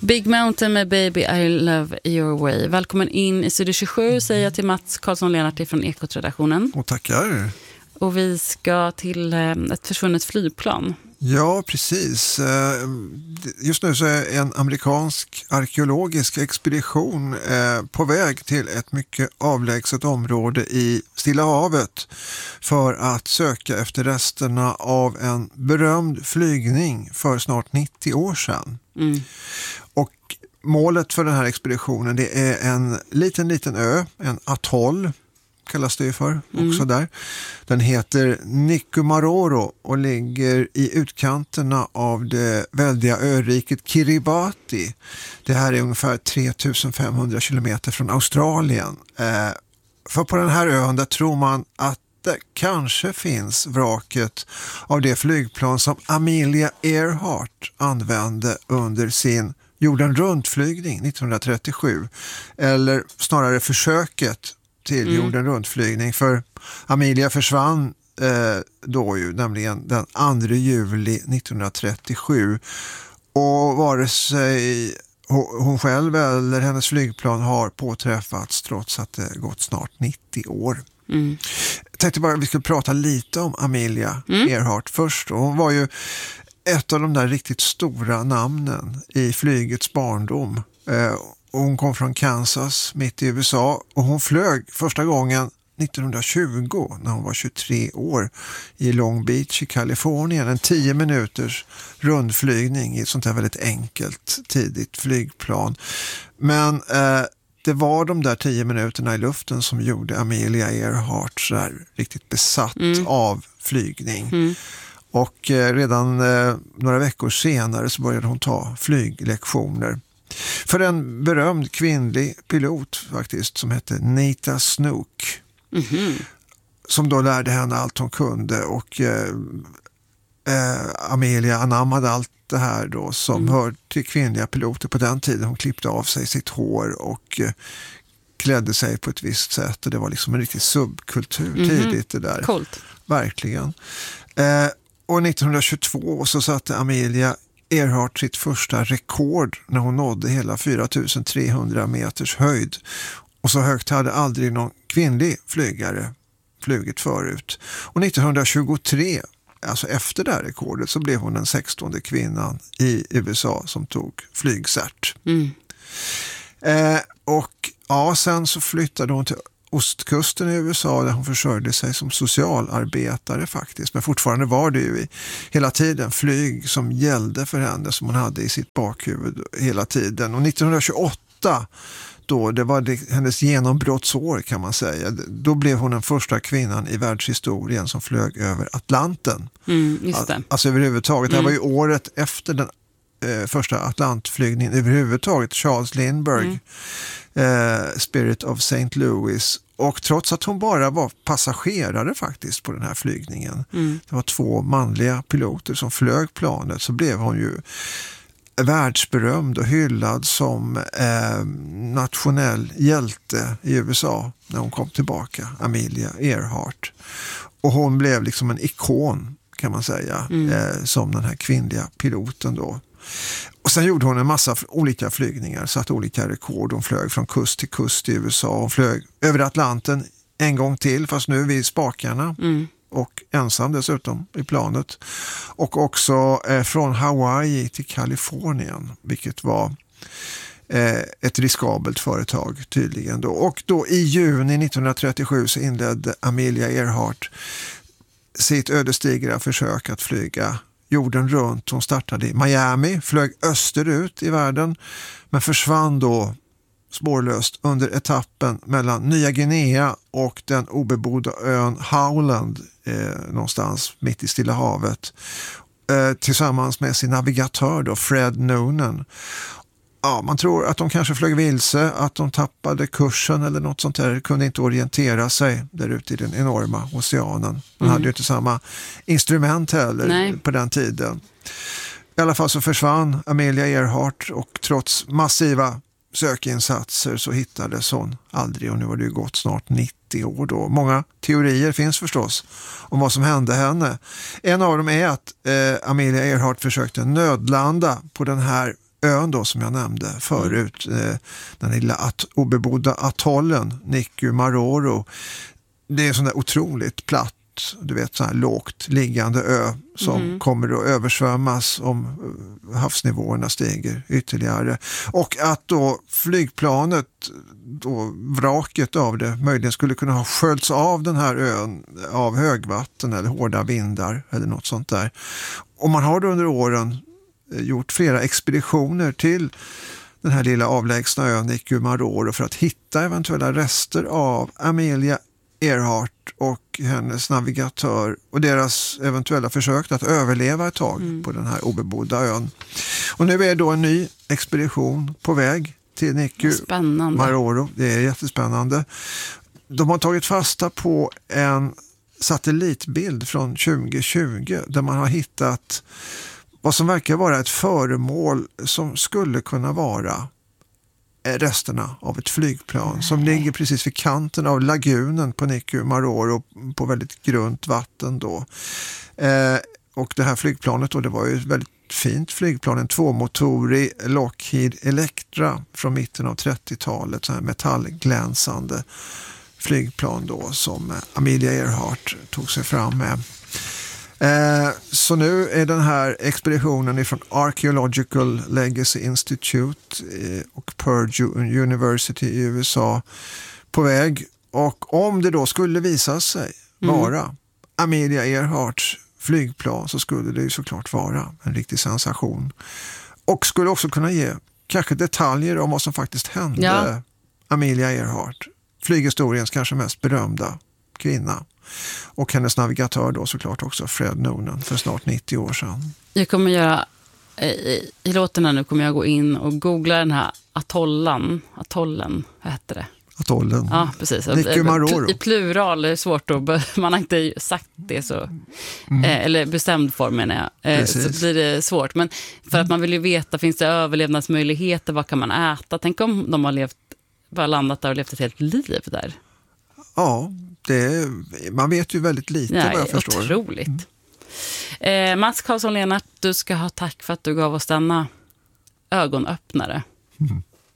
Big Mountain med Baby I Love Your Way. Välkommen in i Studio 27, säger jag till Mats Karlsson-Lennart från Ekot-redaktionen. Och tackar. Och vi ska till ett försvunnet flygplan. Ja, precis. Just nu så är en amerikansk arkeologisk expedition på väg till ett mycket avlägset område i Stilla havet för att söka efter resterna av en berömd flygning för snart 90 år sedan. Mm. Och målet för den här expeditionen, det är en liten ö, en atoll kallas det för också där. Den heter Nikumaroro och ligger i utkanterna av det väldiga öriket Kiribati. Det här är ungefär 3500 kilometer från Australien. För på den här ön där tror man att det kanske finns vraket av det flygplan som Amelia Earhart använde under sin jorden runt-flygning 1937. Eller snarare försöket till jorden runt-flygning, för Amelia försvann då ju, nämligen den 2 juli 1937, och vare sig hon själv eller hennes flygplan har påträffats trots att det gått snart 90 år. Jag tänkte bara att vi skulle prata lite om Amelia Earhart först. Hon var ju ett av de där riktigt stora namnen i flygets barndom. Hon kom från Kansas mitt i USA och hon flög första gången 1920 när hon var 23 år i Long Beach i Kalifornien. En 10 minuters rundflygning i ett sånt här väldigt enkelt tidigt flygplan. Men det var de där 10 minuterna i luften som gjorde Amelia Earhart så här riktigt besatt av flygning. Och redan några veckor senare så började hon ta flyglektioner. För en berömd kvinnlig pilot faktiskt som hette Nita Snook. Som då lärde henne allt hon kunde, och Amelia anammade allt det här då som hör till kvinnliga piloter på den tiden. Hon klippte av sig sitt hår och klädde sig på ett visst sätt, och det var liksom en riktig subkultur tidigt det där. Coolt. Verkligen. Och 1922 så satte Amelia Earhart sitt första rekord när hon nådde hela 4300 meters höjd. Och så högt hade aldrig någon kvinnlig flygare flugit förut. Och 1923, alltså efter det här rekordet, så blev hon den 16:e kvinnan i USA som tog flygcert. Och ja, sen så flyttade hon till ostkusten i USA där hon försörjde sig som socialarbetare faktiskt. Men fortfarande var det ju hela tiden flyg som gällde för henne, som hon hade i sitt bakhuvud hela tiden. Och 1928 då, det var hennes genombrottsår kan man säga. Då blev hon den första kvinnan i världshistorien som flög över Atlanten. Just det. Alltså överhuvudtaget. Det här var ju året efter den första Atlantflygningen överhuvudtaget. Charles Lindbergh, Spirit of St. Louis. Och trots att hon bara var passagerare faktiskt på den här flygningen, det var 2 manliga piloter som flög planet, så blev hon ju världsberömd och hyllad som nationell hjälte i USA när hon kom tillbaka, Amelia Earhart. Och hon blev liksom en ikon kan man säga, som den här kvinnliga piloten då. Och sen gjorde hon en massa olika flygningar, satt olika rekord. Hon flög från kust till kust i USA. Hon flög över Atlanten en gång till, fast nu vid spakarna. Och ensam dessutom i planet. Och också från Hawaii till Kalifornien, vilket var ett riskabelt företag tydligen då. Och då i juni 1937 så inledde Amelia Earhart sitt ödesdigra försök att flyga jorden runt. Hon startade i Miami, flög österut i världen, men försvann då spårlöst under etappen mellan Nya Guinea och den obebodda ön Howland någonstans mitt i Stilla havet tillsammans med sin navigatör då, Fred Noonan. Ja, man tror att de kanske flög vilse, att de tappade kursen eller något sånt där, kunde inte orientera sig där ute i den enorma oceanen. De hade ju inte samma instrument heller på den tiden. I alla fall så försvann Amelia Earhart, och trots massiva sökinsatser så hittades hon aldrig, och nu har det ju gått snart 90 år då. Många teorier finns förstås om vad som hände henne. En av dem är att Amelia Earhart försökte nödlanda på den här ön då som jag nämnde förut, den lilla obebodda atollen Niku Maroro. Det är sån där otroligt platt, du vet, så här lågt liggande ö som kommer att översvämmas om havsnivåerna stiger ytterligare. Och att då flygplanet, då vraket av det, möjligen skulle kunna ha sköljts av den här ön av högvatten eller hårda vindar eller något sånt där. Och man har då under åren gjort flera expeditioner till den här lilla avlägsna ön Niku Maroro för att hitta eventuella rester av Amelia Earhart och hennes navigatör och deras eventuella försök att överleva ett tag på den här obebodda ön. Och nu är då en ny expedition på väg till Niku Maroro. Det är jättespännande. De har tagit fasta på en satellitbild från 2020 där man har hittat vad som verkar vara ett föremål som skulle kunna vara resterna av ett flygplan som ligger precis vid kanten av lagunen på Niku Maroro på väldigt grunt vatten då. Och det här flygplanet då, det var ju ett väldigt fint flygplan, en tvåmotorig Lockheed Electra från mitten av 30-talet, så här metallglänsande flygplan då som Amelia Earhart tog sig fram med. Så nu är den här expeditionen ifrån Archaeological Legacy Institute och Purdue University i USA på väg. Och om det då skulle visa sig vara Amelia Earharts flygplan så skulle det ju såklart vara en riktig sensation. Och skulle också kunna ge kanske detaljer om vad som faktiskt hände Amelia Earhart, flyghistoriens kanske mest berömda kvinna. Och hennes navigatör då såklart också Fred Noonan för snart 90 år sedan. Jag kommer göra, i låten här nu kommer jag gå in och googla den här atollen, vad heter det? Atollen. Ja, precis. Niku Maroro. I plural är det svårt att, man har inte sagt det så, eller bestämd form menar jag, så blir det svårt. Men för att man vill ju veta, finns det överlevnadsmöjligheter, vad kan man äta? Tänk om de har bara landat där och levt ett helt liv där. Ja, man vet ju väldigt lite vad jag förstår. Otroligt. Mats Karlsson Lennart, du ska ha tack för att du gav oss denna ögonöppnare.